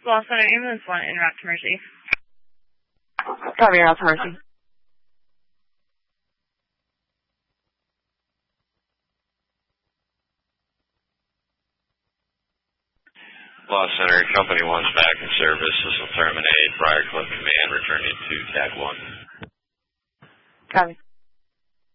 Law Center Ambulance 1 en route to Mercy. Copy, route to Mercy. Law Center, Company 1's back in service. This will terminate. Briarcliff Command returning to TAG 1. Copy.